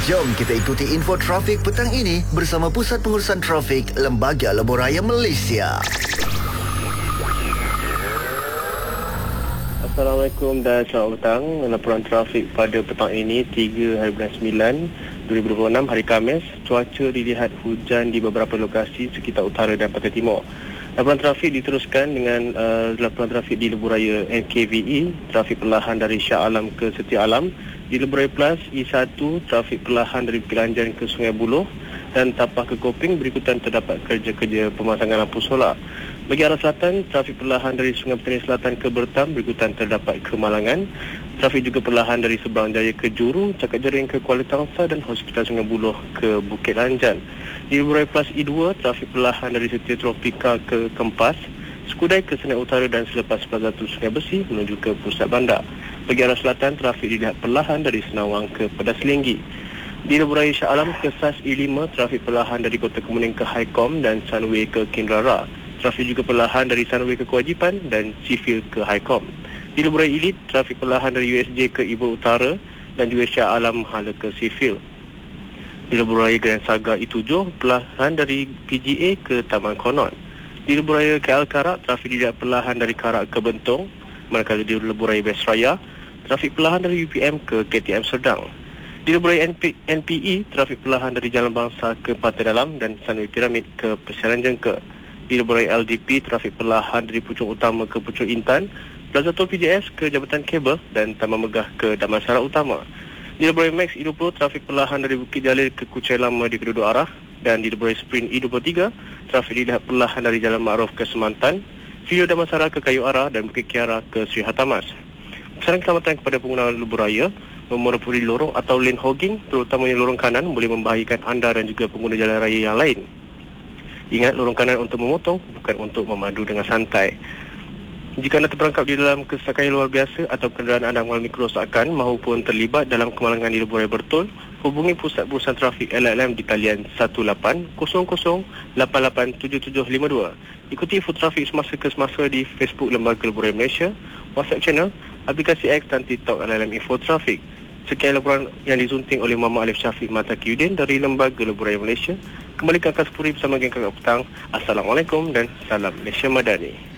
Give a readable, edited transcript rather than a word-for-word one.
Jom kita ikuti info trafik petang ini bersama Pusat Pengurusan Trafik Lembaga Lebuh Raya Malaysia. Assalamualaikum dan selamat petang. Laporan trafik pada petang ini 3 hari bulan 9 2026 hari Khamis. Cuaca dilihat hujan di beberapa lokasi sekitar utara dan pantai timur. Laporan trafik diteruskan dengan laporan trafik di Lebuh Raya NKVE, trafik perlahan dari Shah Alam ke Setia Alam. Di Lebuh Raya Plus E1, trafik perlahan dari Bukit Lanjan ke Sungai Buloh dan Tapah ke Koping berikutan terdapat kerja-kerja pemasangan lampu solar. Bagi arah selatan, trafik perlahan dari Sungai Petani Selatan ke Bertam berikutan terdapat kemalangan. Trafik juga perlahan dari Seberang Jaya ke Juru, Cakap Jering ke Kuala Tangsa dan Hospital Sungai Buloh ke Bukit Lanjan. Di Lebuh Raya Plus E2, trafik perlahan dari Setia Tropika ke Kempas, Skudai ke Senai Utara dan selepas Plaza Tu Sungai Besi menuju ke pusat bandar. Bagi arah selatan, trafik dilihat perlahan dari Senawang ke Pedas Lenggi. Di Lebuh Raya Shah Alam ke SAS E5, trafik perlahan dari Kota Kemuning ke Highcom dan Sunway ke Kinrara. Trafik juga perlahan dari Sunway ke Kewajipan dan Seafield ke Highcom. Di Lebuh Raya Elite, trafik perlahan dari USJ ke Ibu Utara dan juga Shah Alam Hala ke Seafield. Di Lebuh Raya Grand Saga E7, perlahan dari PGA ke Taman Konon. Di Lebuh Raya KL Karak, trafik dilihat perlahan dari Karak ke Bentong. Manakala di Lebuh Raya Best Raya, trafik perlahan dari UPM ke KTM Serdang. Di Lebuh Raya NPE, trafik perlahan dari Jalan Bangsa ke Pantai Dalam dan Sunway Piramid ke Persiaran Jengke. Di Lebuh Raya LDP, trafik perlahan dari Pucung Utama ke Pucung Intan, Plaza Tol PJS ke Jabatan Kabel dan Taman Megah ke Damansara Utama. Di Lebuh Raya Max E20, trafik perlahan dari Bukit Jalil ke Kuchai Lama di kedua-dua arah. Dan di Lebuh Raya Sprint E23, trafik dilihat perlahan dari Jalan Ma'ruf ke Semantan, Video Damansara ke Kayu Ara dan Bukit Kiara ke Sri Hatamas. Pesanan keselamatan kepada pengguna Lebuh Raya memonopoli lorong atau lane hogging, terutamanya lorong kanan, boleh membahayakan anda dan juga pengguna jalan raya yang lain. Ingat, lorong kanan untuk memotong, bukan untuk memandu dengan santai. Jika anda terperangkap di dalam kesesakan yang luar biasa atau kenderaan anda mengalami kerosakan maupun terlibat dalam kemalangan di Lebuh Raya Bertol, hubungi Pusat Pengurusan Trafik LLM di talian 1800887752. Ikuti info trafik semasa ke semasa di Facebook Lembaga Lebuh Raya Malaysia, WhatsApp channel, aplikasi X dan TikTok LLM Info Trafik. Sekian laporan yang disunting oleh Muhammad Alif Syafiq Matakiuddin dari Lembaga Lebuh Raya Malaysia. Kembali ke Angkasa Puri bersama geng Kakak Petang. Assalamualaikum dan salam Malaysia Madani.